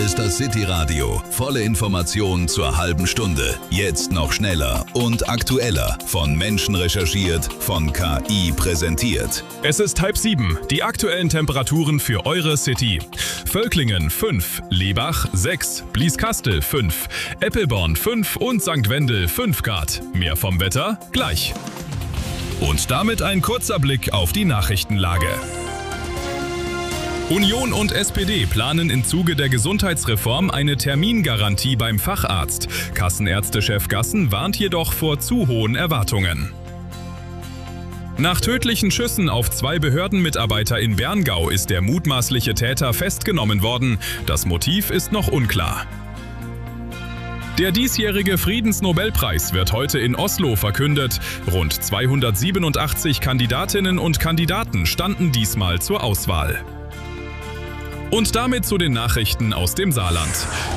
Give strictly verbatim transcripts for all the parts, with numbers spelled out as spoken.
ist das City-Radio. Volle Informationen zur halben Stunde. Jetzt noch schneller und aktueller. Von Menschen recherchiert, von K I präsentiert. Es ist halb sieben. Die aktuellen Temperaturen für eure City. Völklingen fünf, Lebach sechs, Blieskastel fünf, Eppelborn fünf und Sankt Wendel fünf Grad. Mehr vom Wetter gleich. Und damit ein kurzer Blick auf die Nachrichtenlage. Union und S P D planen im Zuge der Gesundheitsreform eine Termingarantie beim Facharzt. Kassenärztechef Gassen warnt jedoch vor zu hohen Erwartungen. Nach tödlichen Schüssen auf zwei Behördenmitarbeiter in Berngau ist der mutmaßliche Täter festgenommen worden. Das Motiv ist noch unklar. Der diesjährige Friedensnobelpreis wird heute in Oslo verkündet. Rund zweihundertsiebenundachtzig Kandidatinnen und Kandidaten standen diesmal zur Auswahl. Und damit zu den Nachrichten aus dem Saarland.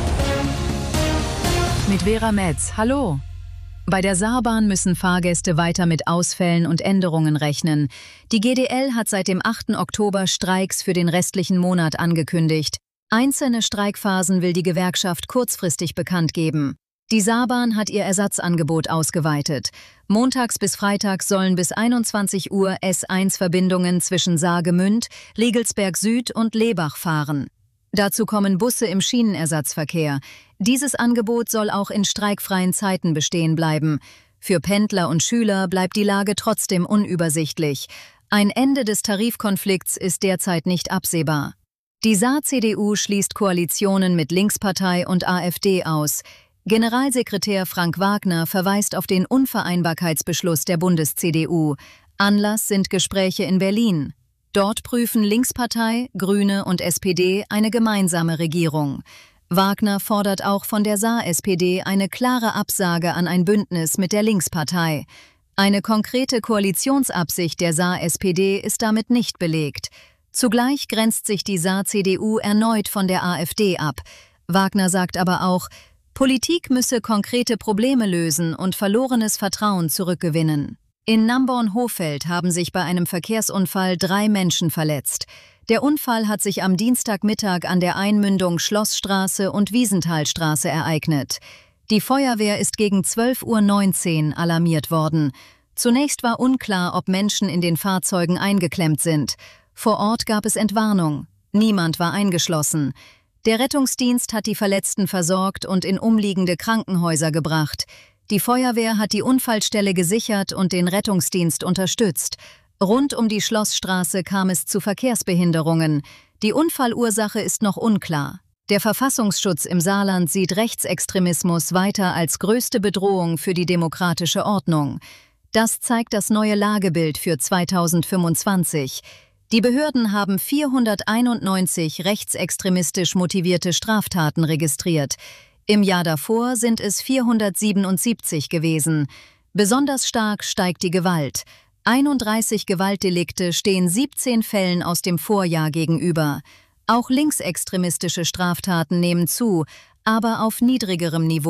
Mit Vera Metz, hallo. Bei der Saarbahn müssen Fahrgäste weiter mit Ausfällen und Änderungen rechnen. Die G D L hat seit dem achten Oktober Streiks für den restlichen Monat angekündigt. Einzelne Streikphasen will die Gewerkschaft kurzfristig bekannt geben. Die Saarbahn hat ihr Ersatzangebot ausgeweitet. Montags bis freitags sollen bis einundzwanzig Uhr S eins Verbindungen zwischen Saargemünd, Legelsberg Süd und Lebach fahren. Dazu kommen Busse im Schienenersatzverkehr. Dieses Angebot soll auch in streikfreien Zeiten bestehen bleiben. Für Pendler und Schüler bleibt die Lage trotzdem unübersichtlich. Ein Ende des Tarifkonflikts ist derzeit nicht absehbar. Die Saar-C D U schließt Koalitionen mit Linkspartei und AfD aus. Generalsekretär Frank Wagner verweist auf den Unvereinbarkeitsbeschluss der Bundes-C D U. Anlass sind Gespräche in Berlin. Dort prüfen Linkspartei, Grüne und S P D eine gemeinsame Regierung. Wagner fordert auch von der Saar-S P D eine klare Absage an ein Bündnis mit der Linkspartei. Eine konkrete Koalitionsabsicht der Saar-S P D ist damit nicht belegt. Zugleich grenzt sich die Saar-C D U erneut von der AfD ab. Wagner sagt aber auch, Politik müsse konkrete Probleme lösen und verlorenes Vertrauen zurückgewinnen. In Namborn-Hohfeld haben sich bei einem Verkehrsunfall drei Menschen verletzt. Der Unfall hat sich am Dienstagmittag an der Einmündung Schlossstraße und Wiesenthalstraße ereignet. Die Feuerwehr ist gegen zwölf Uhr neunzehn alarmiert worden. Zunächst war unklar, ob Menschen in den Fahrzeugen eingeklemmt sind. Vor Ort gab es Entwarnung. Niemand war eingeschlossen. Der Rettungsdienst hat die Verletzten versorgt und in umliegende Krankenhäuser gebracht. Die Feuerwehr hat die Unfallstelle gesichert und den Rettungsdienst unterstützt. Rund um die Schlossstraße kam es zu Verkehrsbehinderungen. Die Unfallursache ist noch unklar. Der Verfassungsschutz im Saarland sieht Rechtsextremismus weiter als größte Bedrohung für die demokratische Ordnung. Das zeigt das neue Lagebild für zweitausendfünfundzwanzig. Die Behörden haben vierhunderteinundneunzig rechtsextremistisch motivierte Straftaten registriert. Im Jahr davor sind es vierhundertsiebenundsiebzig gewesen. Besonders stark steigt die Gewalt. einunddreißig Gewaltdelikte stehen siebzehn Fällen aus dem Vorjahr gegenüber. Auch linksextremistische Straftaten nehmen zu, aber auf niedrigerem Niveau.